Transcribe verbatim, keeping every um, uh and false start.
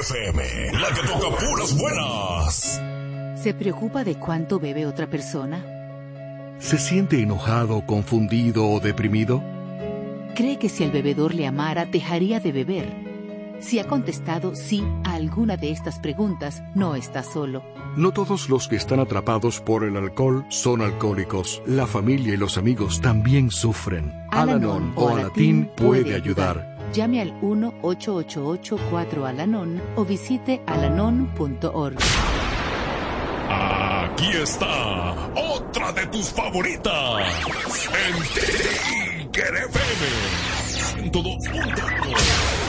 F M, la que toca puras buenas. ¿Se preocupa de cuánto bebe otra persona? ¿Se siente enojado, confundido o deprimido? ¿Cree que si el bebedor le amara, dejaría de beber? Si ha contestado sí a alguna de estas preguntas, no está solo. No todos los que están atrapados por el alcohol son alcohólicos. La familia y los amigos también sufren. Al-Anon o Alatín puede ayudar. Llame al uno ocho ocho ocho cuatro Al-Anon o visite alanon punto org. Aquí está otra de tus favoritas. En Tiger F M ciento dos punto uno.